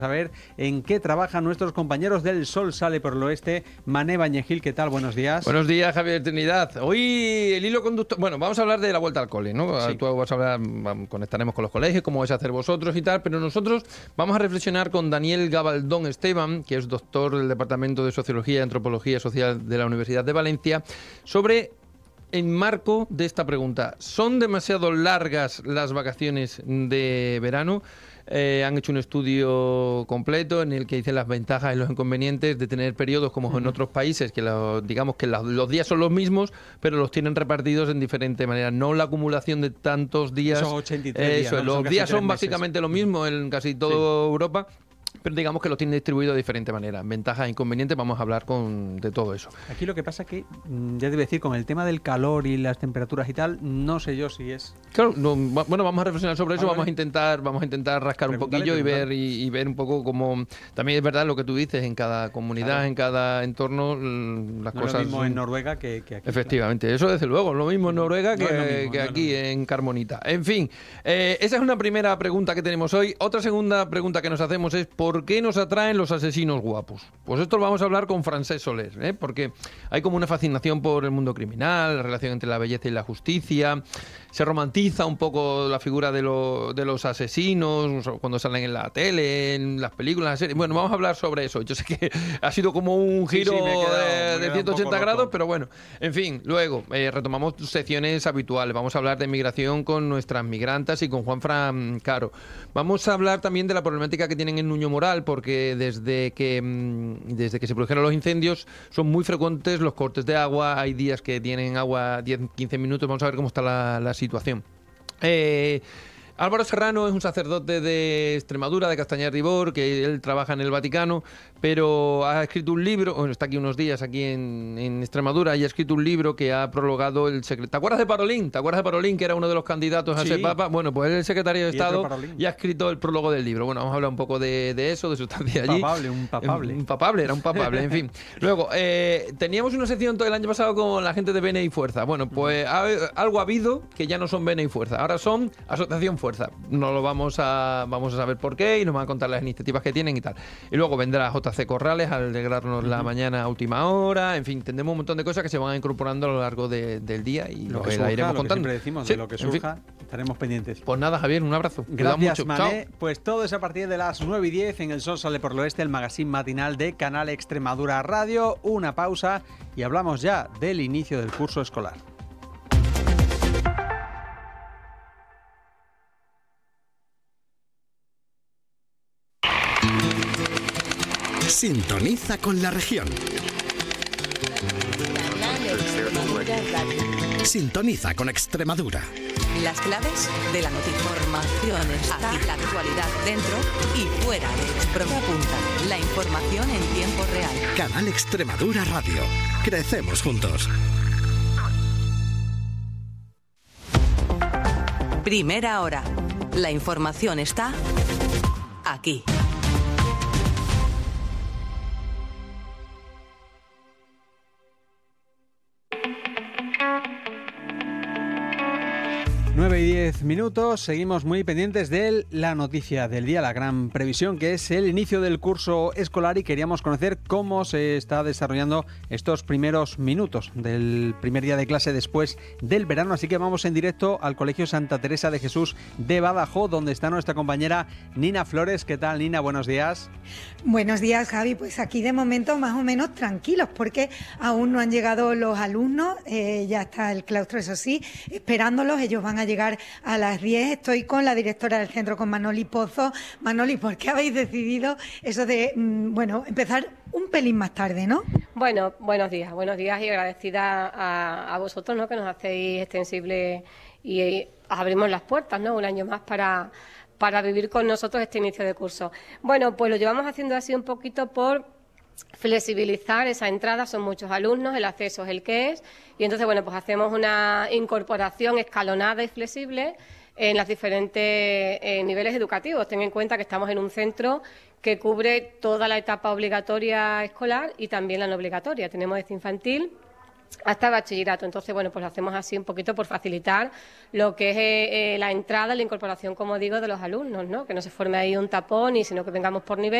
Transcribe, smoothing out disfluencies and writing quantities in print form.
Saber en qué trabajan nuestros compañeros del Sol Sale por el Oeste. Mané Bañegil, ¿qué tal? Buenos días. Buenos días, Javier Trinidad. Hoy el hilo conductor... Bueno, vamos a hablar de la vuelta al cole, ¿no? Sí. Tú vas a hablar, conectaremos con los colegios, cómo vais a hacer vosotros y tal, pero nosotros vamos a reflexionar con Daniel Gabaldón Esteban, que es doctor del Departamento de Sociología y Antropología Social de la Universidad de Valencia, sobre... En marco de esta pregunta, ¿son demasiado largas las vacaciones de verano? Han hecho un estudio completo en el que dicen las ventajas y los inconvenientes de tener periodos como en otros países, que digamos que los días son los mismos, pero los tienen repartidos en diferentes maneras. No la acumulación de tantos días. Esos 83 días, ¿no? Los días son básicamente lo mismo en casi toda Europa. Pero digamos que lo tiene distribuido de diferente manera. Ventajas e inconvenientes, vamos a hablar de todo eso. Aquí lo que pasa que, ya te voy a decir, con el tema del calor y las temperaturas y tal, no sé yo si es... Claro, bueno, vamos a reflexionar sobre eso, vamos a intentar rascar un poquillo y ver un poco cómo... También es verdad lo que tú dices, en cada comunidad, claro, en cada entorno, las cosas... No es lo mismo en Noruega que aquí. Efectivamente, claro. Eso desde luego, lo mismo en Noruega que aquí en Carmonita. En fin, esa es una primera pregunta que tenemos hoy. Otra segunda pregunta que nos hacemos es ¿por qué nos atraen los asesinos guapos? Pues esto lo vamos a hablar con Francesc Soler, porque hay como una fascinación por el mundo criminal, la relación entre la belleza y la justicia, se romantiza un poco la figura de los asesinos cuando salen en la tele, en las películas, en las series. Bueno, vamos a hablar sobre eso. Yo sé que ha sido como un giro de 180 grados, pero bueno, en fin, luego retomamos secciones habituales. Vamos a hablar de migración con nuestras migrantas y con Juanfran Caro. Vamos a hablar también de la problemática que tienen en Nuño Moral, porque desde que se produjeron los incendios son muy frecuentes los cortes de agua. Hay días que tienen agua 10-15 minutos. Vamos a ver cómo está la situación. Álvaro Serrano es un sacerdote de Extremadura, de Castañar de Ibor, que él trabaja en el Vaticano, pero ha escrito un libro, bueno, está aquí unos días aquí en Extremadura, y ha escrito un libro que ha prologado el secretario. ¿Te acuerdas de Parolín? ¿Te acuerdas de Parolín, que era uno de los candidatos a ser papa? Bueno, pues él es el secretario de Estado y ha escrito el prólogo del libro. Bueno, vamos a hablar un poco de eso, de su estancia allí. Un papable, era un papable, en fin. Luego, teníamos una sección todo el año pasado con la gente de Bene y Fuerza. Bueno, pues algo ha habido que ya no son Bene y Fuerza, ahora son Asociación Fuerza. No lo vamos a saber por qué y nos van a contar las iniciativas que tienen y tal. Y luego vendrá JC Corrales a alegrarnos la mañana a última hora. En fin, tendremos un montón de cosas que se van incorporando a lo largo del día y lo que surja, iremos contando. Siempre decimos, de lo que surja, estaremos pendientes. Pues nada, Javier, un abrazo. Gracias, Mané. Pues todo es a partir de las 9:10 en El Sol Sale por el Oeste, el magazine matinal de Canal Extremadura Radio. Una pausa y hablamos ya del inicio del curso escolar. Sintoniza con la región. Sintoniza con Extremadura. Las claves de la noticia. Información está aquí, la actualidad dentro y fuera de Extremadura. Punta. La información en tiempo real. Canal Extremadura Radio. Crecemos juntos. Primera hora. La información está aquí. 9:10, seguimos muy pendientes de la noticia del día, la gran previsión que es el inicio del curso escolar, y queríamos conocer cómo se está desarrollando estos primeros minutos del primer día de clase después del verano, así que vamos en directo al Colegio Santa Teresa de Jesús de Badajoz, donde está nuestra compañera Nina Flores. ¿Qué tal, Nina? Buenos días. Buenos días, Javi. Pues aquí de momento más o menos tranquilos, porque aún no han llegado los alumnos, ya está el claustro, eso sí, esperándolos. Ellos van a llegar a las 10. Estoy con la directora del centro, con Manoli Pozo. Manoli, ¿por qué habéis decidido eso de, empezar un pelín más tarde, no? Bueno, buenos días y agradecida a vosotros, ¿no?, que nos hacéis extensible y abrimos las puertas, ¿no?, un año más para vivir con nosotros este inicio de curso. Bueno, pues lo llevamos haciendo así un poquito por flexibilizar esa entrada. Son muchos alumnos, el acceso es el que es, y entonces, pues hacemos una incorporación escalonada y flexible en los diferentes niveles educativos. Ten en cuenta que estamos en un centro que cubre toda la etapa obligatoria escolar y también la no obligatoria. Tenemos desde infantil hasta bachillerato. Entonces, bueno, pues lo hacemos así un poquito por facilitar lo que es la entrada, la incorporación, como digo, de los alumnos, ¿no? Que no se forme ahí un tapón, y sino que vengamos por nivel.